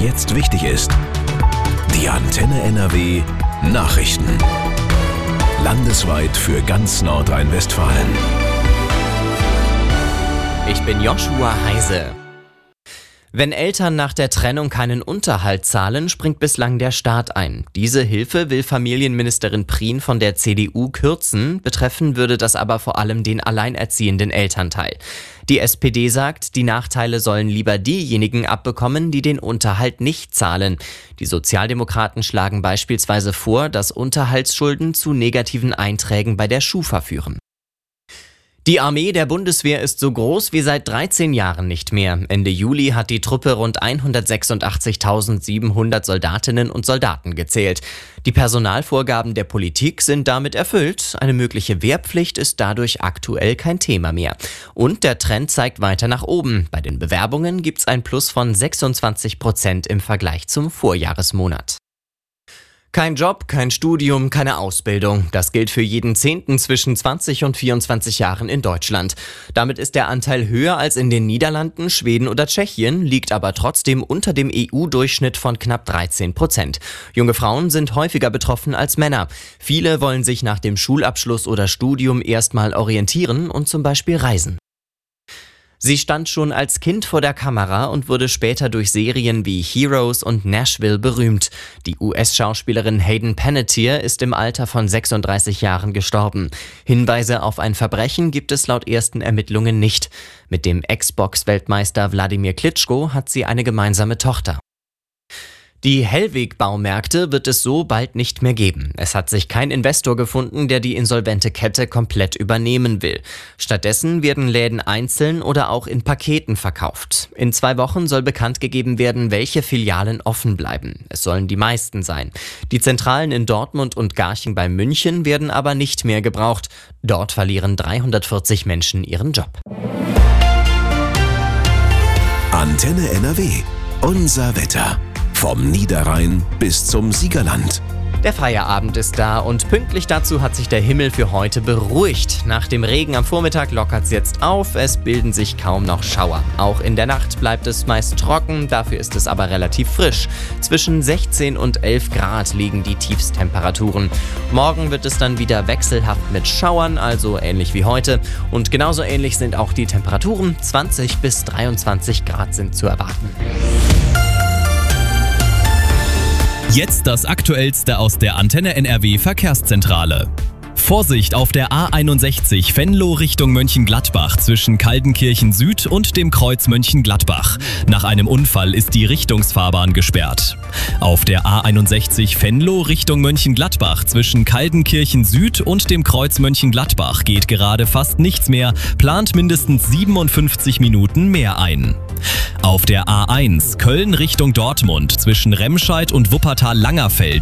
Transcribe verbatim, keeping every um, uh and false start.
jetzt wichtig ist. Die Antenne N R W Nachrichten. Landesweit für ganz Nordrhein-Westfalen. Ich bin Joshua Heise. Wenn Eltern nach der Trennung keinen Unterhalt zahlen, springt bislang der Staat ein. Diese Hilfe will Familienministerin Prien von der C D U kürzen, betreffen würde das aber vor allem den alleinerziehenden Elternteil. Die S P D sagt, die Nachteile sollen lieber diejenigen abbekommen, die den Unterhalt nicht zahlen. Die Sozialdemokraten schlagen beispielsweise vor, dass Unterhaltsschulden zu negativen Einträgen bei der Schufa führen. Die Armee der Bundeswehr ist so groß wie seit dreizehn Jahren nicht mehr. Ende Juli hat die Truppe rund hundertsechsundachtzigtausendsiebenhundert Soldatinnen und Soldaten gezählt. Die Personalvorgaben der Politik sind damit erfüllt. Eine mögliche Wehrpflicht ist dadurch aktuell kein Thema mehr. Und der Trend zeigt weiter nach oben. Bei den Bewerbungen gibt's ein Plus von sechsundzwanzig Prozent im Vergleich zum Vorjahresmonat. Kein Job, kein Studium, keine Ausbildung. Das gilt für jeden Zehnten zwischen zwanzig und vierundzwanzig Jahren in Deutschland. Damit ist der Anteil höher als in den Niederlanden, Schweden oder Tschechien, liegt aber trotzdem unter dem E U-Durchschnitt von knapp dreizehn Prozent. Junge Frauen sind häufiger betroffen als Männer. Viele wollen sich nach dem Schulabschluss oder Studium erstmal orientieren und zum Beispiel reisen. Sie stand schon als Kind vor der Kamera und wurde später durch Serien wie Heroes und Nashville berühmt. Die U S-Schauspielerin Hayden Panettiere ist im Alter von sechsunddreißig Jahren gestorben. Hinweise auf ein Verbrechen gibt es laut ersten Ermittlungen nicht. Mit dem Ex-Box-Weltmeister Wladimir Klitschko hat sie eine gemeinsame Tochter. Die Hellweg-Baumärkte wird es so bald nicht mehr geben. Es hat sich kein Investor gefunden, der die insolvente Kette komplett übernehmen will. Stattdessen werden Läden einzeln oder auch in Paketen verkauft. In zwei Wochen soll bekannt gegeben werden, welche Filialen offen bleiben. Es sollen die meisten sein. Die Zentralen in Dortmund und Garching bei München werden aber nicht mehr gebraucht. Dort verlieren dreihundertvierzig Menschen ihren Job. Antenne N R W. Unser Wetter. Vom Niederrhein bis zum Siegerland. Der Feierabend ist da und pünktlich dazu hat sich der Himmel für heute beruhigt. Nach dem Regen am Vormittag lockert es jetzt auf, es bilden sich kaum noch Schauer. Auch in der Nacht bleibt es meist trocken, dafür ist es aber relativ frisch. Zwischen sechzehn und elf Grad liegen die Tiefstemperaturen. Morgen wird es dann wieder wechselhaft mit Schauern, also ähnlich wie heute. Und genauso ähnlich sind auch die Temperaturen, zwanzig bis dreiundzwanzig Grad sind zu erwarten. Jetzt das Aktuellste aus der Antenne N R W Verkehrszentrale. Vorsicht auf der A einundsechzig Venlo Richtung Mönchengladbach zwischen Kaldenkirchen Süd und dem Kreuz Mönchengladbach. Nach einem Unfall ist die Richtungsfahrbahn gesperrt. Auf der A einundsechzig Venlo Richtung Mönchengladbach zwischen Kaldenkirchen Süd und dem Kreuz Mönchengladbach geht gerade fast nichts mehr, plant mindestens siebenundfünfzig Minuten mehr ein. Auf der A eins Köln Richtung Dortmund zwischen Remscheid und Wuppertal-Langerfeld